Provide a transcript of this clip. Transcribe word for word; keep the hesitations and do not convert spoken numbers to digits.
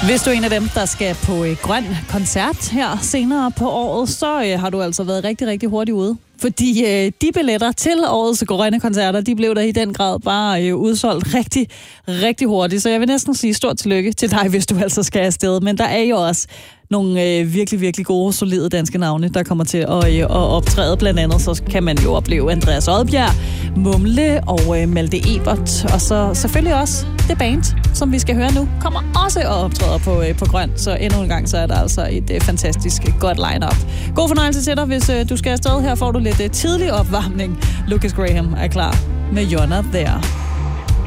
Hvis du er en af dem, der skal på øh, grøn koncert her senere på året, så øh, har du altså været rigtig, rigtig hurtigt ude. Fordi øh, de billetter til årets grønne koncerter, de blev der i den grad bare øh, udsolgt rigtig, rigtig hurtigt. Så jeg vil næsten sige stort tillykke til dig, hvis du altså skal afsted. Men der er jo også nogle øh, virkelig, virkelig gode, solide danske navne, der kommer til at, øh, at optræde. Blandt andet så kan man jo opleve Andreas Odbjerg, Mumle og øh, Malte Ebert. Og så selvfølgelig også det band, som vi skal høre nu, kommer også og optræder på, øh, på grøn. Så endnu en gang, så er der altså et øh, fantastisk godt line-up. God fornøjelse til dig, hvis øh, du skal afsted. Her får du lidt øh, tidlig opvarmning. Lucas Graham er klar med You're Not There.